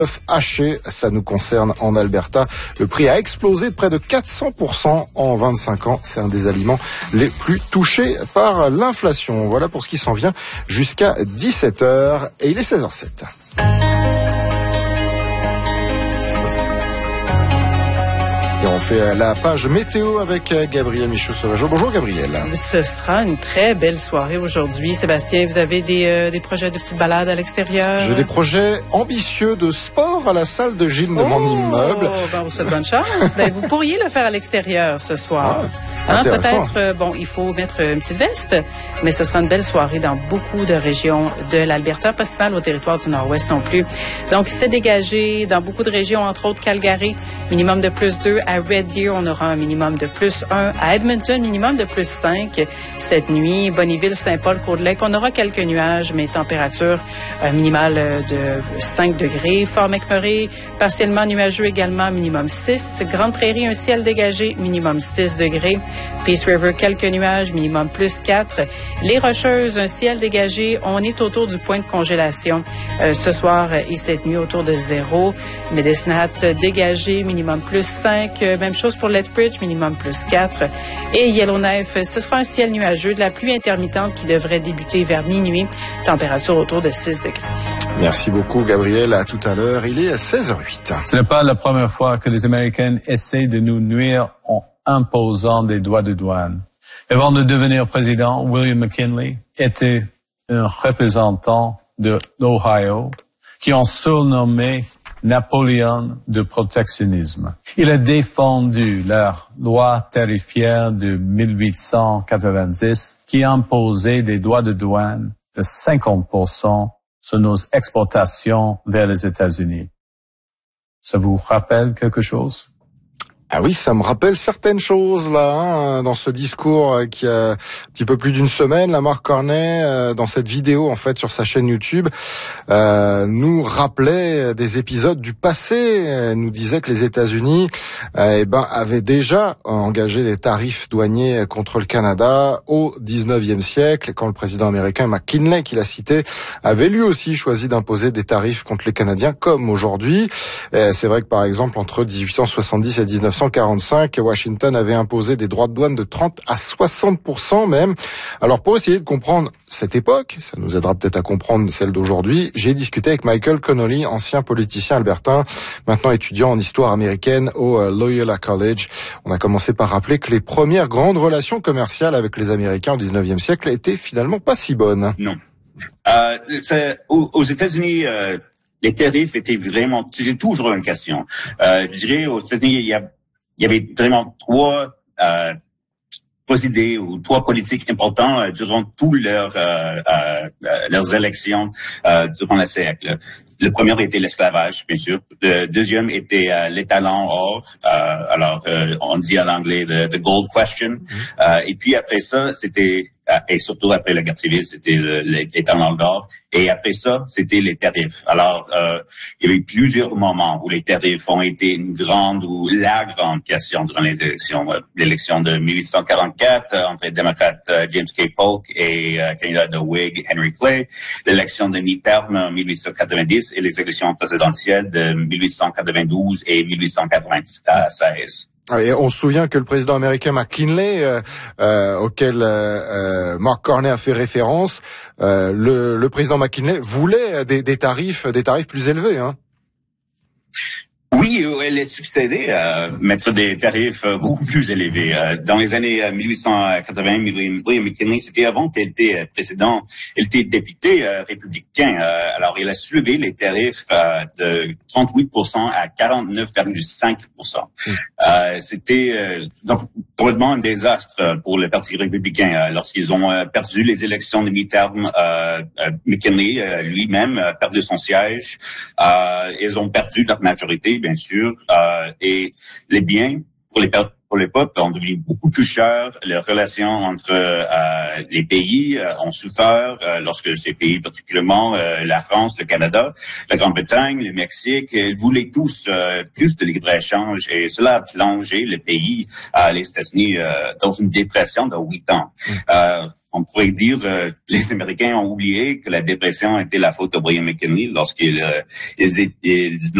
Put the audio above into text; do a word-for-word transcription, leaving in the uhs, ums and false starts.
haché, ça nous concerne en Alberta. Le prix a explosé de près de quatre cents pour cent en vingt-cinq ans. C'est un des aliments les plus touchés par l'inflation. Voilà pour ce qui s'en vient jusqu'à dix-sept heures et il est seize heures zéro sept. Et on fait la page météo avec Gabriel Michaud-Sauvageau. Bonjour Gabriel. Ce sera une très belle soirée aujourd'hui. Sébastien, vous avez des, euh, des projets de petites balades à l'extérieur? J'ai des projets ambitieux de sport à la salle de gym de oh, mon immeuble. Ben, vous souhaite bonne chance. Ben, vous pourriez le faire à l'extérieur ce soir. Ah, hein, peut-être, euh, bon, il faut mettre une petite veste, mais ce sera une belle soirée dans beaucoup de régions de l'Alberta, pas si mal au territoire du Nord-Ouest non plus. Donc, c'est dégagé dans beaucoup de régions, entre autres Calgary, minimum de plus deux. À Red Deer, on aura un minimum de plus un. À Edmonton, minimum de plus cinq. Cette nuit, Bonnyville, Saint-Paul, Cold-Lake, on aura quelques nuages, mais température euh, minimale de cinq degrés. Fort McMurray, partiellement nuageux également, minimum six. Grande Prairie, un ciel dégagé, minimum six degrés. Peace River, quelques nuages, minimum plus quatre. Les Rocheuses, un ciel dégagé, on est autour du point de congélation euh, ce soir et cette nuit autour de zéro. Medicine Hat, dégagé, minimum plus cinq. Même chose pour Lethbridge, minimum plus quatre. Et Yellowknife, ce sera un ciel nuageux, de la pluie intermittente qui devrait débuter vers minuit. Température autour de six degrés. Merci beaucoup, Gabriel. À tout à l'heure. Il est à seize heures huit. Ce n'est pas la première fois que les Américains essaient de nous nuire en imposant des droits de douane. Avant de devenir président, William McKinley était un représentant de l'Ohio qui ont surnommé Napoléon de protectionnisme. Il a défendu leur loi tarifaire de mille huit cent quatre-vingt-dix qui imposait des droits de douane de cinquante pour cent sur nos exportations vers les États-Unis. Ça vous rappelle quelque chose? Ah oui, ça me rappelle certaines choses là, hein, dans ce discours euh, qui a un petit peu plus d'une semaine. La Mark Carney, euh, dans cette vidéo en fait sur sa chaîne YouTube, euh, nous rappelait des épisodes du passé. Elle nous disait que les États-Unis, euh, eh ben, avaient déjà engagé des tarifs douaniers contre le Canada au dix-neuvième siècle, quand le président américain McKinley, qu'il a cité, avait lui aussi choisi d'imposer des tarifs contre les Canadiens, comme aujourd'hui. Et c'est vrai que par exemple entre dix-huit cent soixante-dix et dix-neuf cent quarante-cinq, Washington avait imposé des droits de douane de trente à soixante pour cent même. Alors pour essayer de comprendre cette époque, ça nous aidera peut-être à comprendre celle d'aujourd'hui, j'ai discuté avec Michael Connolly, ancien politicien albertain, maintenant étudiant en histoire américaine au Loyola College. On a commencé par rappeler que les premières grandes relations commerciales avec les Américains au dix-neuvième siècle étaient finalement pas si bonnes. Non. Euh, c'est, aux, aux États-Unis, euh, les tarifs étaient vraiment, c'est toujours une question. Euh, je dirais aux États-Unis, il y a Il y avait vraiment trois, euh, trois idées ou trois politiques importantes euh, durant tous leurs, euh, euh, leurs élections euh, durant le siècle. Le premier était l'esclavage, bien sûr. Le deuxième était euh, l'étalon or. Euh, alors, euh, on dit en anglais the, the gold question. Euh, et puis après ça, c'était et surtout après la guerre civile, c'était l'étalon d'or. Et après ça, c'était les tarifs. Alors, euh, il y avait plusieurs moments où les tarifs ont été une grande ou la grande question durant les élections. L'élection de mille huit cent quarante-quatre euh, entre les démocrates euh, James K. Polk et euh, candidat de Whig Henry Clay. L'élection de mi-terme en mille huit cent quatre-vingt-dix et les élections présidentielles de mille huit cent quatre-vingt-douze et mille huit cent quatre-vingt-seize. Et on se souvient que le président américain McKinley, euh, euh, auquel euh, Mark Carney a fait référence, euh, le, le président McKinley voulait des, des tarifs, des tarifs plus élevés, hein. Oui, elle est succédée à mettre des tarifs beaucoup plus élevés. Dans les années mille huit cent quatre-vingts, William McKinley, c'était avant qu'elle était président, elle était député républicain. Alors, il a soulevé les tarifs de trente-huit pour cent à quarante-neuf virgule cinq pour cent. Mm. C'était complètement un désastre pour le Parti républicain. Lorsqu'ils ont perdu les élections de mi-terme, McKinley lui-même a perdu son siège. Ils ont perdu leur majorité, bien sûr, euh, et les biens pour les pour les peuples ont devenu beaucoup plus chers. Les relations entre euh, les pays euh, ont souffert euh, lorsque ces pays, particulièrement euh, la France, le Canada, la Grande-Bretagne, le Mexique, ils voulaient tous euh, plus de libre-échange et cela a plongé le pays, euh, les États-Unis, euh, dans une dépression de huit ans. Euh, on pourrait dire euh, les Américains ont oublié que la dépression était la faute de William McKinley lorsqu'ils euh, ils, ils